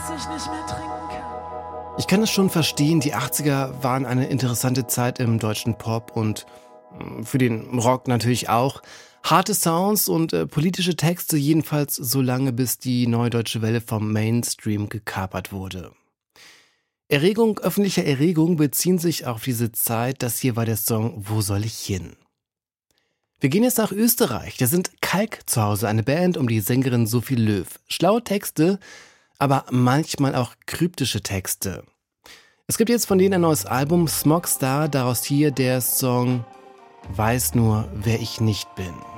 dass ich nicht mehr trinken kann. Ich kann es schon verstehen, die 80er waren eine interessante Zeit im deutschen Pop und für den Rock natürlich auch. Harte Sounds und politische Texte jedenfalls so lange, bis die Neue Deutsche Welle vom Mainstream gekapert wurde. Öffentliche Erregung beziehen sich auf diese Zeit. Das hier war der Song Wo soll ich hin? Wir gehen jetzt nach Österreich. Da sind Kalk zu Hause, eine Band um die Sängerin Sophie Löw. Schlaue Texte, aber manchmal auch kryptische Texte. Es gibt jetzt von denen ein neues Album, Smogstar, daraus hier der Song Weiß nur, wer ich nicht bin.